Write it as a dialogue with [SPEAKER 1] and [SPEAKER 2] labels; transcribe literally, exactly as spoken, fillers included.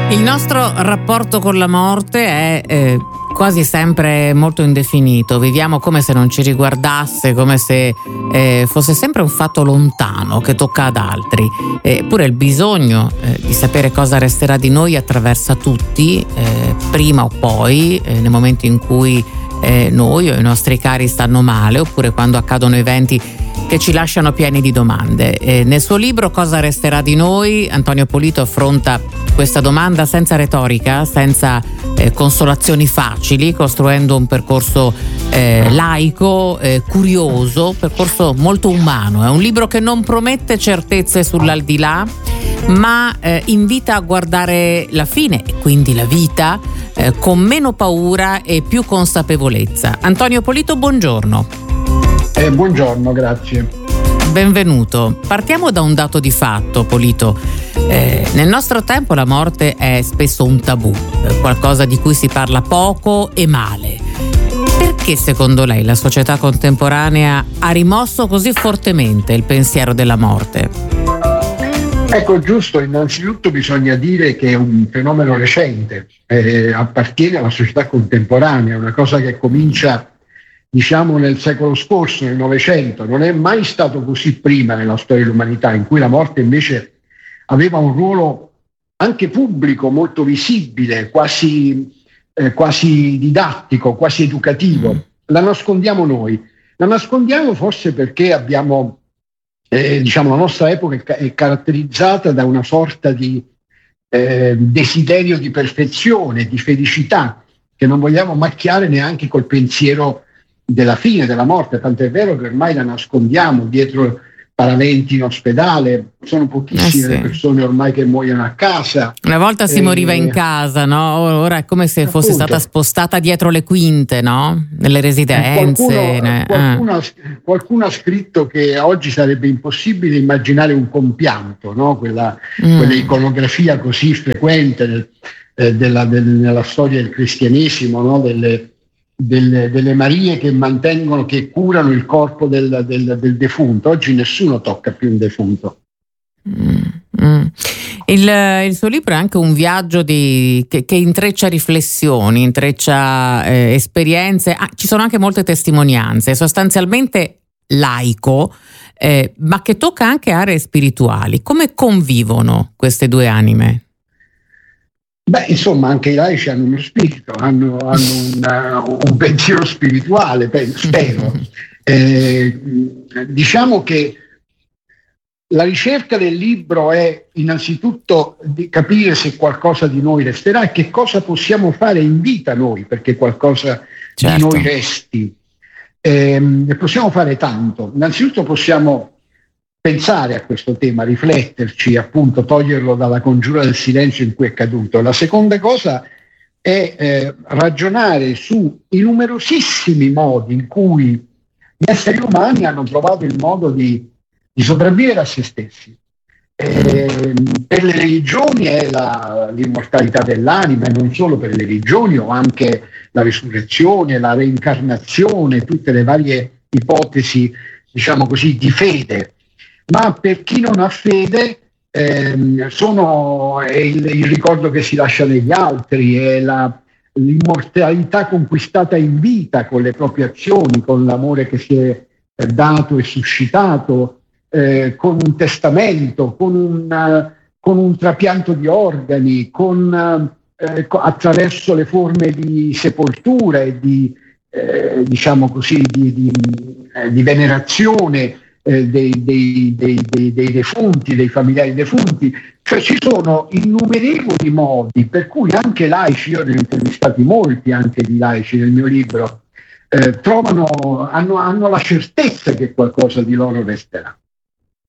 [SPEAKER 1] Il nostro rapporto con la morte è eh, quasi sempre molto indefinito. Viviamo come se non ci riguardasse, come se eh, fosse sempre un fatto lontano che tocca ad altri. Eppure il bisogno eh, di sapere cosa resterà di noi attraversa tutti, eh, prima o poi, eh, nei momenti in cui eh, noi o i nostri cari stanno male, oppure quando accadono eventi che ci lasciano pieni di domande. Eh, nel suo libro Cosa resterà di noi, Antonio Polito affronta questa domanda senza retorica, senza eh, consolazioni facili, costruendo un percorso eh, laico, eh, curioso, percorso molto umano. È un libro che non promette certezze sull'aldilà, ma eh, invita a guardare la fine e quindi la vita eh, con meno paura e più consapevolezza. Antonio Polito, buongiorno.
[SPEAKER 2] Eh, buongiorno, grazie.
[SPEAKER 1] Benvenuto. Partiamo da un dato di fatto, Polito. Eh, nel nostro tempo la morte è spesso un tabù, qualcosa di cui si parla poco e male. Perché secondo lei la società contemporanea ha rimosso così fortemente il pensiero della morte?
[SPEAKER 2] Ecco, giusto, innanzitutto bisogna dire che è un fenomeno recente, eh, appartiene alla società contemporanea, una cosa che comincia diciamo nel secolo scorso, nel Novecento. Non è mai stato così prima nella storia dell'umanità, in cui la morte invece aveva un ruolo anche pubblico molto visibile, quasi, eh, quasi didattico, quasi educativo. La nascondiamo noi, la nascondiamo forse perché abbiamo, eh, diciamo, la nostra epoca è caratterizzata da una sorta di eh, desiderio di perfezione, di felicità, che non vogliamo macchiare neanche col pensiero della fine, della morte, tant'è vero che ormai la nascondiamo dietro paraventi in ospedale. Sono pochissime eh sì. le persone ormai che muoiono a casa.
[SPEAKER 1] Una volta si eh, moriva in casa, no? Ora è come se appunto fosse stata spostata dietro le quinte, no? Nelle residenze.
[SPEAKER 2] Qualcuno,
[SPEAKER 1] eh.
[SPEAKER 2] qualcuno, ha, qualcuno ha scritto che oggi sarebbe impossibile immaginare un compianto, no? Quella, mm. quella iconografia così frequente del, eh, della, del, nella storia del cristianesimo, no? Delle Delle, delle Marie che mantengono, che curano il corpo del, del, del defunto. Oggi nessuno tocca più un defunto.
[SPEAKER 1] Mm, mm. Il, il suo libro è anche un viaggio di, che, che intreccia riflessioni, intreccia eh, esperienze, ah, ci sono anche molte testimonianze, sostanzialmente laico, eh, ma che tocca anche aree spirituali. Come convivono queste due anime?
[SPEAKER 2] Beh, insomma, anche i laici hanno uno spirito, hanno, hanno una, un pensiero spirituale, spero. Eh, diciamo che la ricerca del libro è innanzitutto di capire se qualcosa di noi resterà e che cosa possiamo fare in vita noi perché qualcosa certo. di noi resti. Eh, e possiamo fare tanto. Innanzitutto possiamo pensare a questo tema, rifletterci, appunto toglierlo dalla congiura del silenzio in cui è caduto. La seconda cosa è eh, ragionare sui numerosissimi modi in cui gli esseri umani hanno trovato il modo di, di sopravvivere a se stessi. Eh, per le religioni è la, l'immortalità dell'anima, e non solo per le religioni, o anche la risurrezione, la reincarnazione, tutte le varie ipotesi, diciamo così, di fede. Ma per chi non ha fede ehm, sono, è il, il ricordo che si lascia negli altri, è la, l'immortalità conquistata in vita con le proprie azioni, con l'amore che si è eh, dato e suscitato, eh, con un testamento, con un, con un trapianto di organi, con, eh, attraverso le forme di sepoltura e di, eh, diciamo così, di, di, eh, di venerazione Dei, dei, dei, dei, dei defunti, dei familiari defunti. Cioè ci sono innumerevoli modi per cui anche laici, io ne ho intervistati molti anche di laici nel mio libro, eh, trovano, hanno, hanno la certezza che qualcosa di loro resterà.